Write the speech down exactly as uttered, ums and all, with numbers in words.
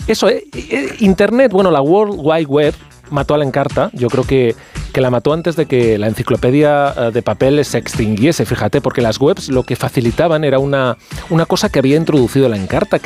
Eso, eh, eh, Internet, bueno, la World Wide Web mató a la Encarta. Yo creo que, que la mató antes de que la enciclopedia de papel se extinguiese, fíjate, porque las webs lo que facilitaban era una, una cosa que había introducido la Encarta, que